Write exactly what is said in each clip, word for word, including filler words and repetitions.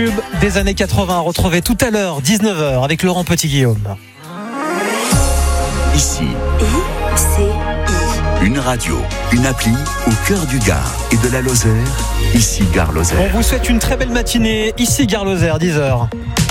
Des années quatre-vingts, retrouvé tout à l'heure, dix-neuf heures, avec Laurent Petit-Guillaume. Ici, I C I. une radio, une appli au cœur du Gard et de la Lozère. Ici, Gare Lozère. On vous souhaite une très belle matinée. Ici, Gare Lozère, dix heures.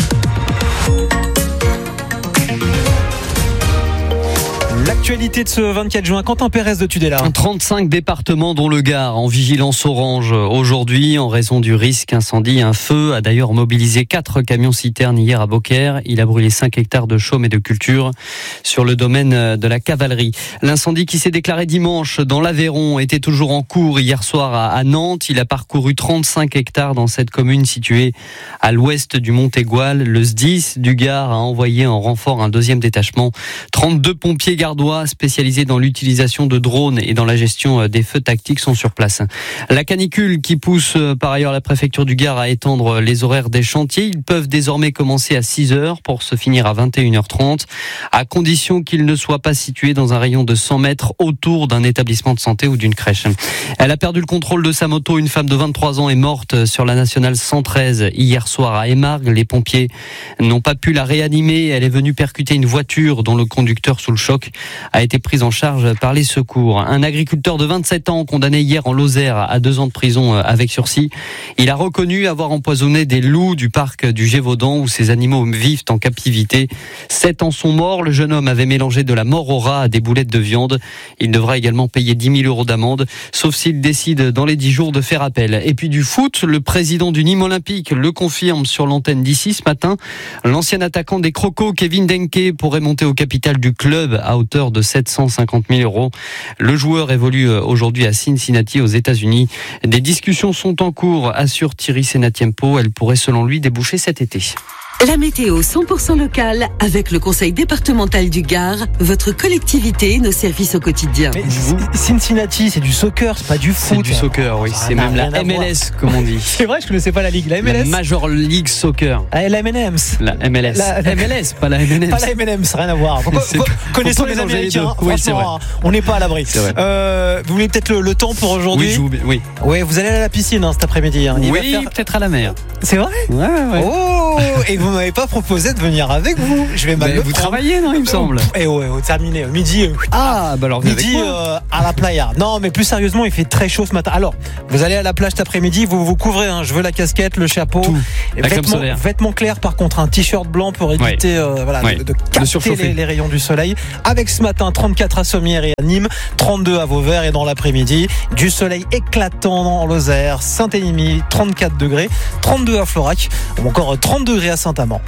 L'actualité de ce vingt-quatre juin, Quentin Pérez de Tudela. trente-cinq départements dont le Gard en vigilance orange aujourd'hui en raison du risque incendie. Un feu a d'ailleurs mobilisé quatre camions citernes hier à Beaucaire. Il a brûlé cinq hectares de chaume et de culture sur le domaine de la cavalerie. L'incendie qui s'est déclaré dimanche dans l'Aveyron était toujours en cours hier soir à Nantes. Il a parcouru trente-cinq hectares dans cette commune située à l'ouest du Montégoal. Le S D I S du Gard a envoyé en renfort un deuxième détachement. trente-deux pompiers gardois spécialisés dans l'utilisation de drones et dans la gestion des feux tactiques sont sur place. La canicule qui pousse par ailleurs la préfecture du Gard à étendre les horaires des chantiers. Ils peuvent désormais commencer à six heures pour se finir à vingt et une heures trente, à condition qu'ils ne soient pas situés dans un rayon de cent mètres autour d'un établissement de santé ou d'une crèche. Elle a perdu le contrôle de sa moto. Une femme de vingt-trois ans est morte sur la nationale cent treize hier soir à Émargues. Les pompiers n'ont pas pu la réanimer. Elle est venue percuter une voiture dont le conducteur sous le choc a été pris en charge par les secours. Un agriculteur de vingt-sept ans condamné hier en Lozère à deux ans de prison avec sursis. Il a reconnu avoir empoisonné des loups du parc du Gévaudan où ces animaux vivent en captivité. Sept en sont morts. Le jeune homme avait mélangé de la mort au rat à des boulettes de viande. Il devra également payer dix mille euros d'amende, sauf s'il décide dans les dix jours de faire appel. Et puis du foot, le président du Nîmes Olympique le confirme sur l'antenne d'ici ce matin. L'ancien attaquant des Crocos, Kevin Denke, pourrait monter au capital du club à hauteur de sept cent cinquante mille euros. Le joueur évolue aujourd'hui à Cincinnati aux États-Unis. Des discussions sont en cours, assure Thierry Senatiempo. Elle pourrait selon lui déboucher cet été. La météo cent pour cent locale avec le conseil départemental du Gard, votre collectivité, nos services au quotidien. Mais Cincinnati, c'est du soccer, c'est pas du foot. C'est du soccer, oui. Ça C'est n'a même la rien à M L S, comme on dit. C'est vrai, je connaissais pas la ligue. La M L S. La Major League Soccer. Ah, la M and M's. La M L S. La- la- M L S, pas la M and M's. Pas la M and M's, rien à voir. Pourquoi, C'est- pourquoi- faut connaissons pas les mélanger les Américains. deux. Oui, c'est Franchement, on n'est pas à l'abri. C'est vrai. Euh, vous voulez peut-être le, le temps pour aujourd'hui? Oui, je vous... oui. Ouais, vous allez à la piscine hein, cet après-midi. Hein. Il va Oui, faire- peut-être à la mer. C'est vrai? Ouais, ouais. Oh, et vous m'avez pas proposé de venir avec vous. Je vais mal Mais le vous prendre. travaillez, non, il me semble. Et ouais, ouais, terminé. Midi. euh, Ah, bah alors venez avec Midi moi. euh, à la playa. Non, mais plus sérieusement, il fait très chaud ce matin. Alors, vous allez à la plage cet après-midi, vous vous couvrez. Hein. Je veux la casquette, le chapeau, Tout. La crème vêtements, solaire. vêtements clairs. Par contre, un t-shirt blanc pour éviter euh, voilà, Ouais. de, de De capter surchauffer. les, les rayons du soleil. Avec ce matin, trente-quatre à Sommières et à Nîmes, trente-deux à Vauvert et dans l'après-midi, du soleil éclatant en Lozère, Saint-Émilion, trente-quatre degrés, trente-deux à Florac, ou encore trente degrés à Saint-Amand.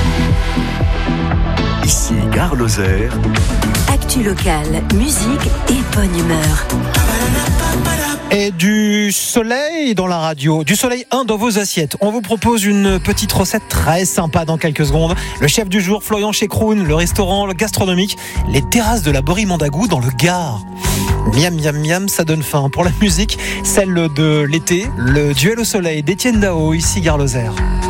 Ici, Gare Lozère. Actu locale, musique et bonne humeur. Et du soleil dans la radio, du soleil un dans vos assiettes. On vous propose une petite recette très sympa dans quelques secondes. Le chef du jour, Florian Chekroun, le restaurant gastronomique, les terrasses de la Borie-Mandagou dans le Gard. Miam, miam, miam, ça donne faim. Pour la musique, celle de l'été, le duel au soleil d'Étienne Dao, ici Gare Lozère.